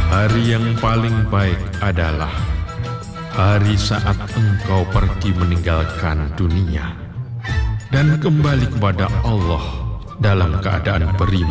Hari yang paling baik adalah hari saat engkau pergi meninggalkan dunia dan kembali kepada Allah dalam keadaan beriman.